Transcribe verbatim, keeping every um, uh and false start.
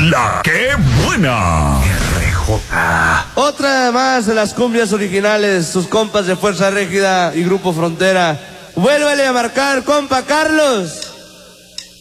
La que buena. R J. Otra más de las cumbias originales, sus compas de Fuerza Régida y Grupo Frontera. Vuélvele a marcar, compa Carlos.